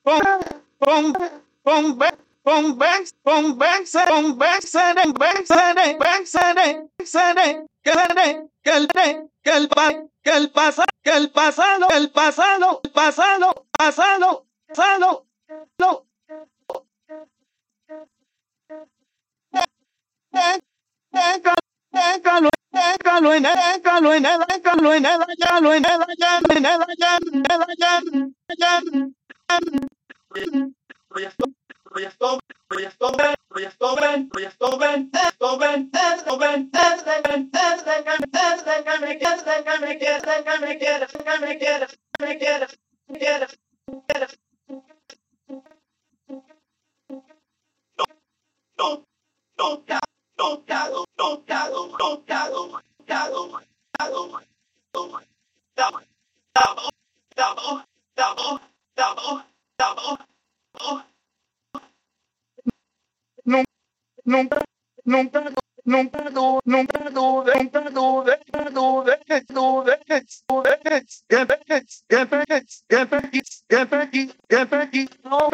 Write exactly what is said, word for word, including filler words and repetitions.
Pon, pon, pon, Bex, pon, Bex, pon, Bex, Bex, Bex, Bex, que el que el que el pa, que el pasado, que el pasado, el pasado, el pasado, pasado, pasado, lo, déjalo, déjalo en él, déjalo en él, déjalo en él, déjalo en él, déjalo en él, déjalo en él, nunca, nunca, nunca, nunca, nunca, nunca, nunca, nunca, nunca, get back, get back, get back, get back, get back,